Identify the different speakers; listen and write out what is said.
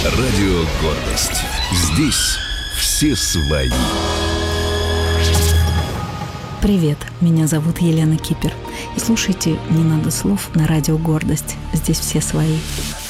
Speaker 1: Радио «Гордость». Здесь все свои.
Speaker 2: Привет, меня зовут Елена Кипер. И слушайте «Не надо слов» на радио «Гордость». Здесь все свои.